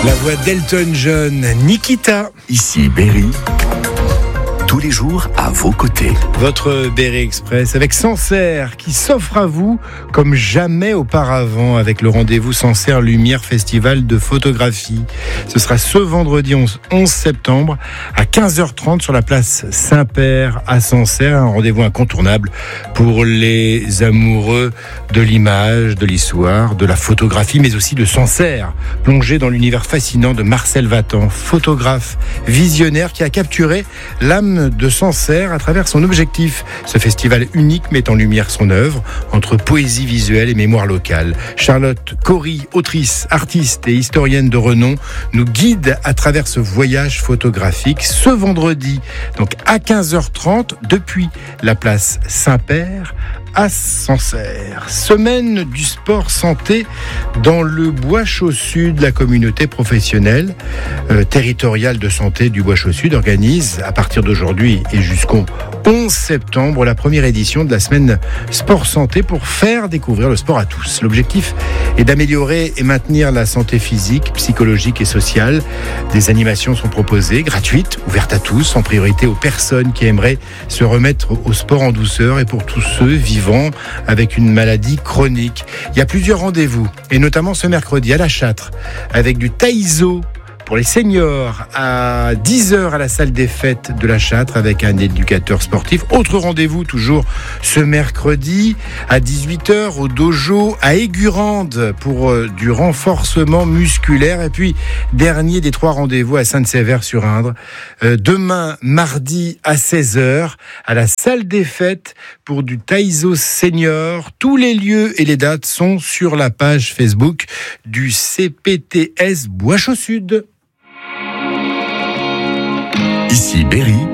La voix d'Elton John, Nikita. Ici Berry, tous les jours à vos côtés. Votre Berry Express avec Sancerre qui s'offre à vous comme jamais auparavant avec le rendez-vous Sancerre Lumière Festival de photographie. Ce sera ce vendredi 11 septembre à 15h30 sur la place Saint-Père à Sancerre. Un rendez-vous incontournable pour les amoureux de l'image, de l'histoire, de la photographie, mais aussi de Sancerre, plongé dans l'univers fascinant de Marcel Vatan, photographe visionnaire qui a capturé l'âme de Sancerre à travers son objectif. Ce festival unique met en lumière son œuvre entre poésie visuelle et mémoire locale. Charlotte Cory, autrice, artiste et historienne de renom, nous guide à travers ce voyage photographique ce vendredi, donc à 15h30 depuis la place Saint-Père à Sancerre. Semaine du sport santé dans le Bois-Chaud-Sud. La communauté professionnelle territoriale de santé du Bois-Chaud-Sud organise à partir d'aujourd'hui et jusqu'au 11 septembre la première édition de la semaine sport santé pour faire découvrir le sport à tous. L'objectif est d'améliorer et maintenir la santé physique, psychologique et sociale. Des animations sont proposées, gratuites, ouvertes à tous, en priorité aux personnes qui aimeraient se remettre au sport en douceur et pour tous ceux vivant avec une maladie chronique. Il y a plusieurs rendez-vous, et notamment ce mercredi à La Châtre, avec du taïso pour les seniors à 10h à la salle des fêtes de La Châtre avec un éducateur sportif. Autre rendez-vous toujours ce mercredi à 18h au dojo à Aigurande pour du renforcement musculaire. Et puis dernier des 3 rendez-vous à Sainte-Sévère-sur-Indre demain mardi à 16h à la salle des fêtes pour du taïso senior. Tous les lieux et les dates sont sur la page Facebook du CPTS Bois-Chaud-Sud. Ici Berry,